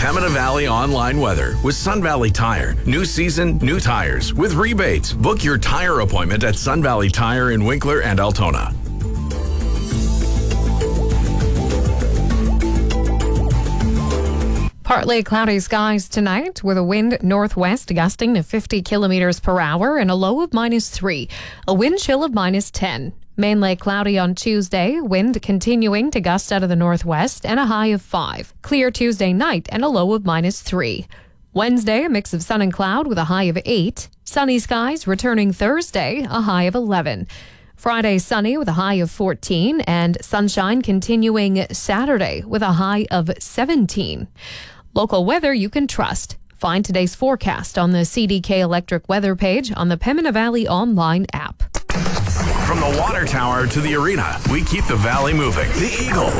Pembina Valley online weather with Sun Valley Tire. New season, new tires with rebates. Book your tire appointment at Sun Valley Tire in Winkler and Altona. Partly cloudy skies tonight with a wind northwest gusting to 50 kilometers per hour and a low of -3. A wind chill of -10. Mainly cloudy on Tuesday, wind continuing to gust out of the northwest and a high of 5. Clear Tuesday night and a low of -3. Wednesday, a mix of sun and cloud with a high of 8. Sunny skies returning Thursday, a high of 11. Friday, sunny with a high of 14 and sunshine continuing Saturday with a high of 17. Local weather you can trust. Find today's forecast on the CDK Electric weather page on the Pembina Valley online app. From the water tower to the arena, we keep the valley moving. The Eagle